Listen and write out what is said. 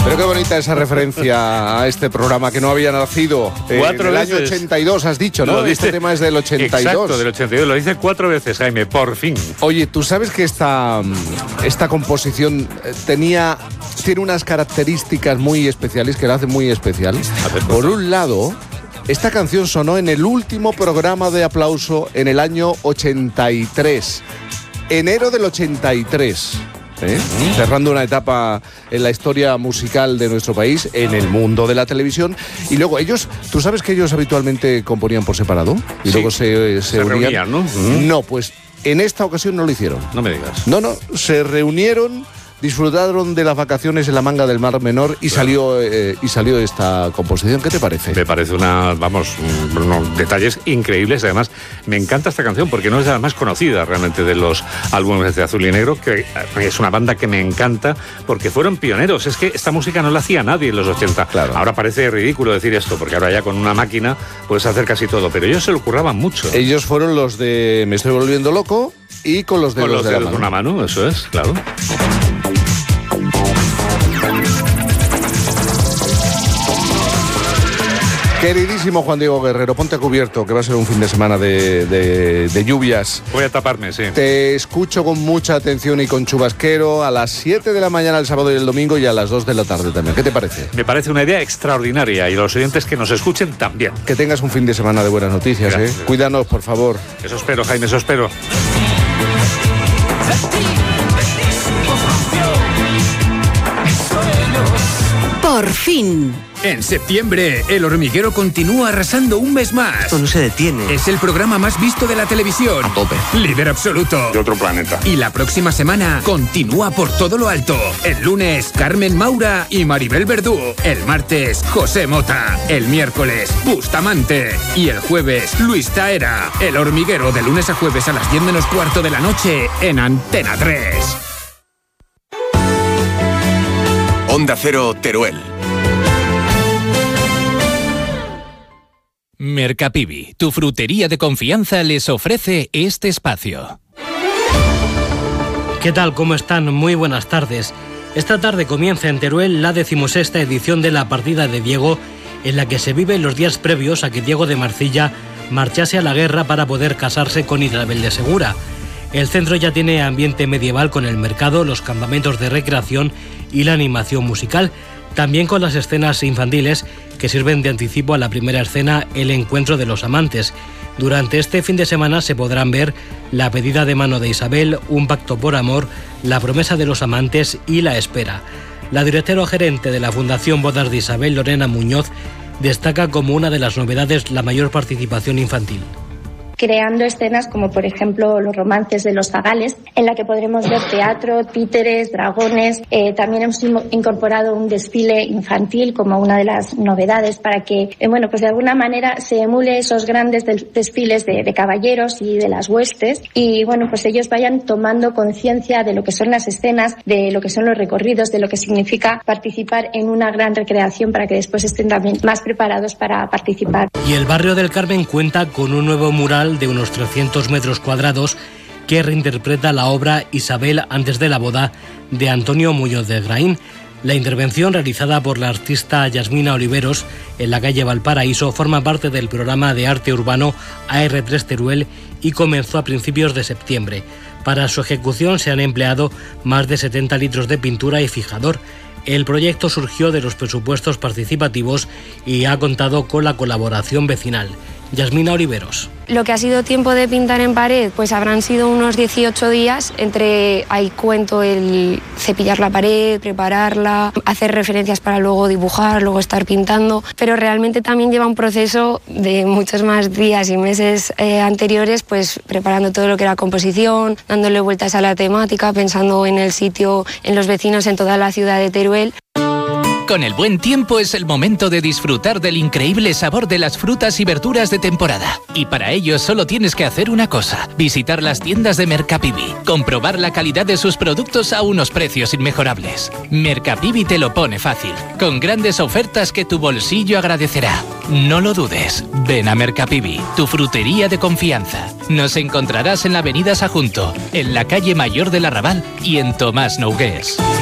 Pero qué bonita esa referencia a este programa que no había nacido en el año 82, has dicho, ¿no? Este tema es del 82. Exacto, del 82. Lo dice 4 veces, Jaime, por fin. Oye, ¿tú sabes que esta composición tiene unas características muy especiales que la hacen muy especial? Por un lado, esta canción sonó en el último programa de Aplauso en el año 83. Enero del 83. Cerrando una etapa en la historia musical de nuestro país, en el mundo de la televisión. Y luego tú sabes que ellos habitualmente componían por separado y luego se reunían, ¿no? No, pues en esta ocasión no lo hicieron. No me digas. No, se reunieron, disfrutaron de las vacaciones en la Manga del Mar Menor y salió esta composición. ¿Qué te parece? Me parece unos detalles increíbles. Además, me encanta esta canción porque no es la más conocida realmente de los álbumes de Azul y Negro, que es una banda que me encanta porque fueron pioneros. Es que esta música no la hacía nadie en los 80. Claro. Ahora parece ridículo decir esto, porque ahora ya con una máquina puedes hacer casi todo, pero ellos se lo curraban mucho. Ellos fueron los de Me estoy volviendo loco y con los dedos de una mano, eso es, claro. Queridísimo Juan Diego Guerrero, ponte a cubierto, que va a ser un fin de semana de lluvias. Voy a taparme, sí. Te escucho con mucha atención y con chubasquero a las 7 de la mañana el sábado y el domingo y a las 2 de la tarde también. ¿Qué te parece? Me parece una idea extraordinaria y los oyentes que nos escuchen también. Que tengas un fin de semana de buenas noticias, Gracias. Cuídanos, por favor. Eso espero, Jaime, eso espero. Por fin. En septiembre, El Hormiguero continúa arrasando un mes más. Esto no se detiene. Es el programa más visto de la televisión. A tope. Líder absoluto. De otro planeta. Y la próxima semana continúa por todo lo alto. El lunes, Carmen Maura y Maribel Verdú. El martes, José Mota. El miércoles, Bustamante. Y el jueves, Luis Taera. El Hormiguero, de lunes a jueves a las 10 menos cuarto de la noche en Antena 3. Onda Cero, Teruel. Mercapivi, tu frutería de confianza, les ofrece este espacio. ¿Qué tal? ¿Cómo están? Muy buenas tardes. Esta tarde comienza en Teruel la 16ª edición de la partida de Diego, en la que se viven los días previos a que Diego de Marcilla marchase a la guerra para poder casarse con Isabel de Segura. El centro ya tiene ambiente medieval con el mercado, los campamentos de recreación y la animación musical, también con las escenas infantiles que sirven de anticipo a la primera escena, el encuentro de los amantes. Durante este fin de semana se podrán ver La pedida de mano de Isabel, Un pacto por amor, La promesa de los amantes y La espera. La directora gerente de la Fundación Bodas de Isabel, Lorena Muñoz, destaca como una de las novedades la mayor participación infantil. Creando escenas como por ejemplo los romances de los zagales, en la que podremos ver teatro, títeres, dragones. También hemos incorporado un desfile infantil como una de las novedades para que, pues de alguna manera se emule esos grandes desfiles de caballeros y de las huestes y pues ellos vayan tomando conciencia de lo que son las escenas, de lo que son los recorridos, de lo que significa participar en una gran recreación para que después estén también más preparados para participar. Y el barrio del Carmen cuenta con un nuevo mural de unos 300 metros cuadrados que reinterpreta la obra Isabel antes de la boda de Antonio Muñoz de Graín. La intervención realizada por la artista Yasmina Oliveros en la calle Valparaíso forma parte del programa de arte urbano AR3 Teruel y comenzó a principios de septiembre. Para su ejecución se han empleado más de 70 litros de pintura y fijador. El proyecto surgió de los presupuestos participativos y ha contado con la colaboración vecinal. Yasmina Oliveros. Lo que ha sido tiempo de pintar en pared, pues habrán sido unos 18 días, ahí cuento el cepillar la pared, prepararla, hacer referencias para luego dibujar, luego estar pintando, pero realmente también lleva un proceso de muchos más días y meses anteriores, pues preparando todo lo que era composición, dándole vueltas a la temática, pensando en el sitio, en los vecinos, en toda la ciudad de Teruel. Con el buen tiempo es el momento de disfrutar del increíble sabor de las frutas y verduras de temporada. Y para ello solo tienes que hacer una cosa: visitar las tiendas de Mercapivi, comprobar la calidad de sus productos a unos precios inmejorables. Mercapivi te lo pone fácil, con grandes ofertas que tu bolsillo agradecerá. No lo dudes, ven a Mercapivi, tu frutería de confianza. Nos encontrarás en la avenida Sajunto, en la calle Mayor del Arrabal y en Tomás Nogués.